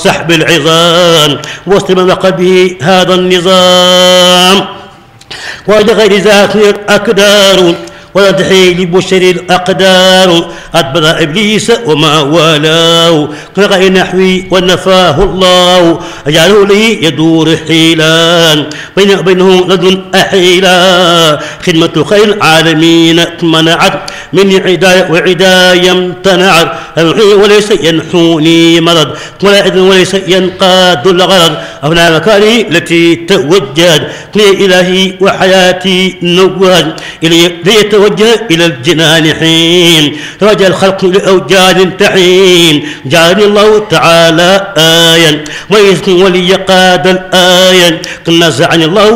سحب العظام وسلم قلبه هذا النظام ولغير ذاك الأقدار ولا تحيل لبشر الأقدار أدبر إبليس وما والاه كغير نحوي ونفاه الله أجعله لي يدور حيلان بينه لدن أحيلا خدمة خير العالمين منعت من عداية وعداية امتنعت وليس ينحوني مرض ولا إذن وليس ينقاد الغرض أبناء مكاني التي توجد إلهي وحياتي نواد ليتوجه إلى الجنان حين توجه الخلق لأوجاد تحين جعلني الله تعالى آيا ويسكن ولي قاد الآية نزعني الله